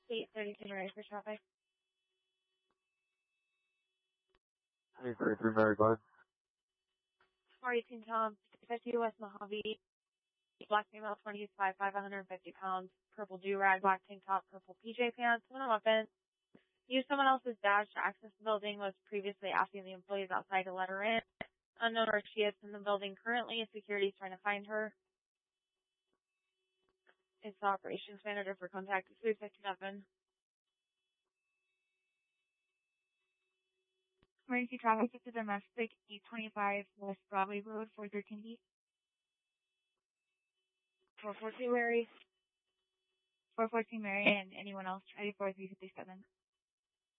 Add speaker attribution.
Speaker 1: 832 Mary for traffic.
Speaker 2: 833 Mary, go ahead.
Speaker 1: 418 Tom, 50 West Mojave, black female, 25, 150 pounds, purple do-rag, black tank top, purple PJ pants, one weapon. Used someone else's badge to access the building, was previously asking the employees outside to let her in. Unknown where she is in the building currently, security is trying to find her. It's the operations manager for contact 357. Emergency traffic to domestic 825 West Broadway Road, 413 B. 414 Mary. 414 Mary, and anyone else, try 4357.